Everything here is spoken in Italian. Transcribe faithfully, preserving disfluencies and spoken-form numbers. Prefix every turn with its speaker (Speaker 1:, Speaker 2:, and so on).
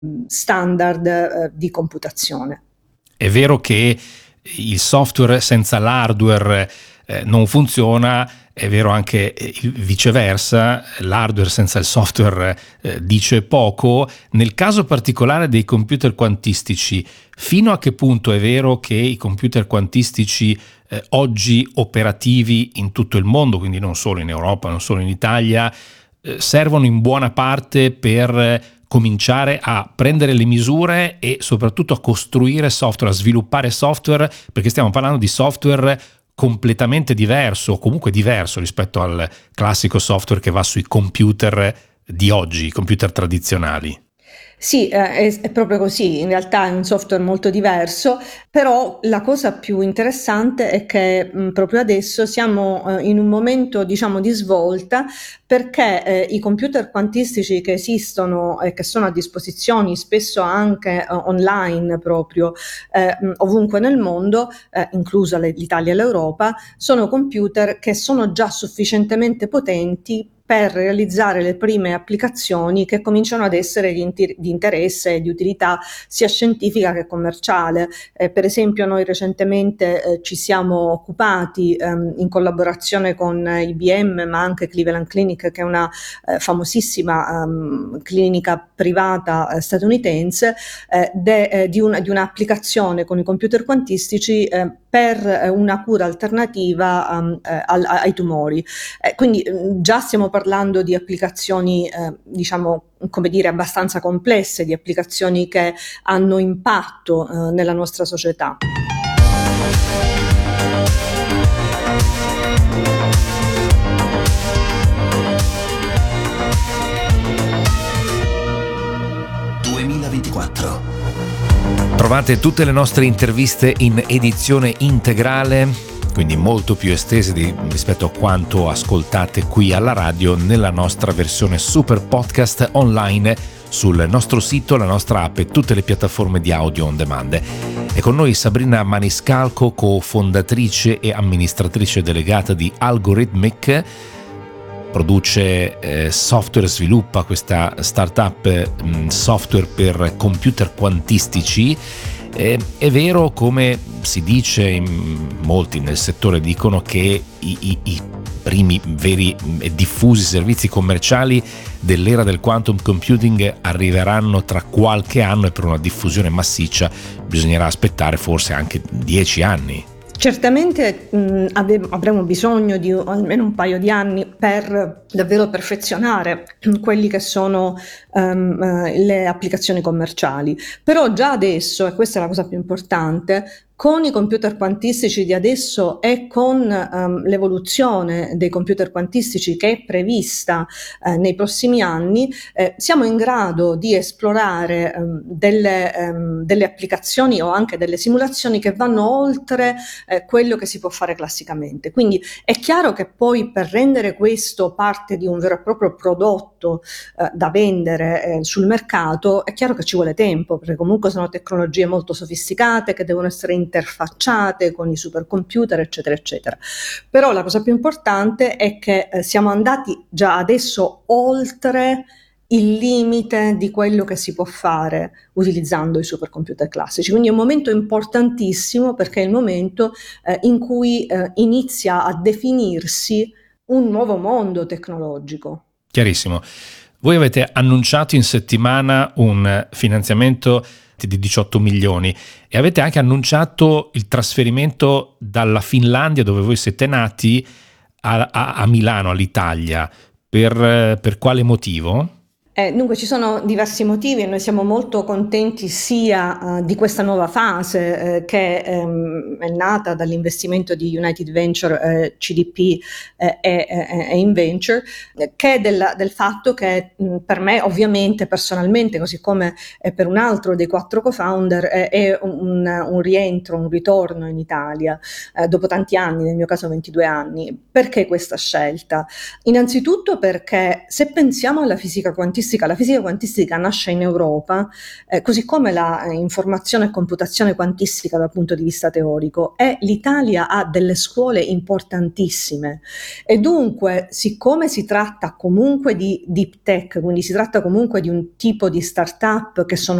Speaker 1: standard eh, di computazione.
Speaker 2: È vero che il software senza l'hardware eh, non funziona, è vero anche il viceversa, l'hardware senza il software eh, dice poco. Nel caso particolare dei computer quantistici, fino a che punto è vero che i computer quantistici eh, oggi operativi in tutto il mondo, quindi non solo in Europa, non solo in Italia, eh, servono in buona parte per cominciare a prendere le misure e soprattutto a costruire software, a sviluppare software, perché stiamo parlando di software completamente diverso, o comunque diverso rispetto al classico software che va sui computer di oggi, i computer tradizionali.
Speaker 1: Sì, eh, è, è proprio così, in realtà è un software molto diverso, però la cosa più interessante è che mh, proprio adesso siamo eh, in un momento, diciamo, di svolta, perché eh, i computer quantistici che esistono e che sono a disposizione spesso anche eh, online proprio eh, mh, ovunque nel mondo, eh, inclusa le- l'Italia e l'Europa, sono computer che sono già sufficientemente potenti per realizzare le prime applicazioni che cominciano ad essere di, inter- di interesse e di utilità sia scientifica che commerciale. Eh, per esempio noi recentemente eh, ci siamo occupati ehm, in collaborazione con I B M ma anche Cleveland Clinic, che è una eh, famosissima ehm, clinica privata eh, statunitense, eh, de, eh, di, una, di un'applicazione con i computer quantistici eh, per eh, una cura alternativa um, eh, al, ai tumori. Eh, quindi mh, già stiamo parlando di applicazioni, eh, diciamo, come dire, abbastanza complesse, di applicazioni che hanno impatto eh, nella nostra società.
Speaker 3: duemilaventiquattro.
Speaker 2: Trovate tutte le nostre interviste in edizione integrale, quindi molto più estese di, rispetto a quanto ascoltate qui alla radio, nella nostra versione super podcast online sul nostro sito, la nostra app e tutte le piattaforme di audio on demand. È con noi Sabrina Maniscalco, cofondatrice e amministratrice delegata di Algorithmic. Produce eh, software, sviluppa questa startup mh, software per computer quantistici. Eh, è vero, come si dice, in molti nel settore dicono che i, i, i primi veri e diffusi servizi commerciali dell'era del quantum computing arriveranno tra qualche anno e per una diffusione massiccia bisognerà aspettare forse anche dieci anni.
Speaker 1: Certamente mh, ave- avremo bisogno di almeno un paio di anni per davvero perfezionare quelli che sono um, uh, le applicazioni commerciali, però già adesso, e questa è la cosa più importante, con i computer quantistici di adesso e con um, l'evoluzione dei computer quantistici che è prevista eh, nei prossimi anni, eh, siamo in grado di esplorare um, delle, um, delle applicazioni o anche delle simulazioni che vanno oltre eh, quello che si può fare classicamente. Quindi è chiaro che poi per rendere questo parte di un vero e proprio prodotto eh, da vendere eh, sul mercato, è chiaro che ci vuole tempo, perché comunque sono tecnologie molto sofisticate che devono essere interfacciate con i supercomputer, eccetera, eccetera. Però la cosa più importante è che eh, siamo andati già adesso oltre il limite di quello che si può fare utilizzando i supercomputer classici. Quindi è un momento importantissimo, perché è il momento eh, in cui eh, inizia a definirsi un nuovo mondo tecnologico.
Speaker 2: Chiarissimo. Voi avete annunciato in settimana un finanziamento di diciotto milioni e avete anche annunciato il trasferimento dalla Finlandia, dove voi siete nati, a, a, a Milano, all'Italia. Per, per quale motivo?
Speaker 1: Eh, dunque ci sono diversi motivi e noi siamo molto contenti sia uh, di questa nuova fase eh, che ehm, è nata dall'investimento di United Venture eh, C D P eh, e, e, e InVenture, eh, che del, del fatto che mh, per me ovviamente personalmente, così come eh, per un altro dei quattro co-founder, eh, è un, un rientro, un ritorno in Italia eh, dopo tanti anni, nel mio caso ventidue anni. Perché questa scelta? Innanzitutto perché se pensiamo alla fisica quantistica quantistica, la fisica quantistica nasce in Europa, eh, così come la eh, informazione e computazione quantistica dal punto di vista teorico, e l'Italia ha delle scuole importantissime e dunque, siccome si tratta comunque di deep tech, quindi si tratta comunque di un tipo di startup che sono